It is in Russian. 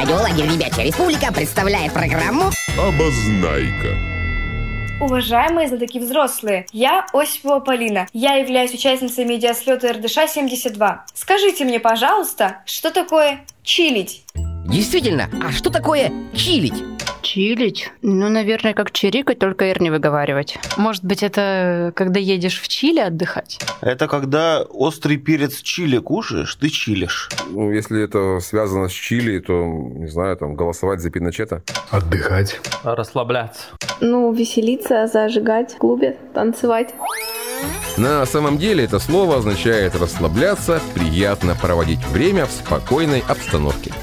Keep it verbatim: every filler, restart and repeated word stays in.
Радио «Лагерь Ребячья Республика» представляет программу «Обознайка». Уважаемые знатоки взрослые, я Осипова Полина. Я являюсь участницей медиаслета эр дэ ша семьдесят два. Скажите мне, пожалуйста, что такое чилить? Действительно, а что такое чилить? Чилить? Ну, наверное, как чирикать, только эр не выговаривать. Может быть, это когда едешь в Чили отдыхать? Это когда острый перец чили кушаешь, ты чилишь. Ну, если это связано с чили, то, не знаю, там, голосовать за Пиночета. Отдыхать. Расслабляться. Ну, веселиться, зажигать в клубе, танцевать. На самом деле это слово означает расслабляться, приятно проводить время в спокойной обстановке.